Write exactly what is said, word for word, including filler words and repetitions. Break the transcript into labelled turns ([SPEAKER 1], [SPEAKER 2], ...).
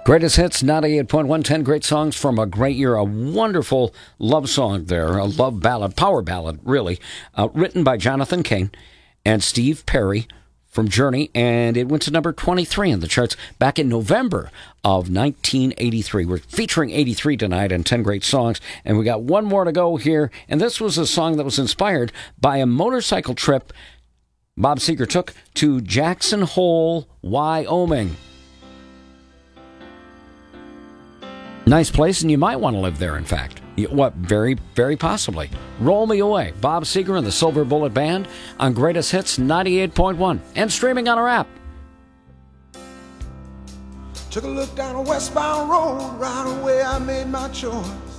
[SPEAKER 1] Greatest Hits, ninety-eight point one, ten great songs from a great year. A wonderful love song there, a love ballad, power ballad, really, uh, written by Jonathan Cain and Steve Perry from Journey, and it went to number twenty-three in the charts back in November of nineteen eighty-three. We're featuring eighty-three tonight and ten great songs, and we got one more to go here, and this was a song that was inspired by a motorcycle trip Bob Seger took to Jackson Hole, Wyoming. Nice place, and you might want to live there, in fact. What? Very, very possibly. Roll Me Away, Bob Seger and the Silver Bullet Band on Greatest Hits ninety-eight point one and streaming on our app.
[SPEAKER 2] Took a look down a westbound road, right away I made my choice.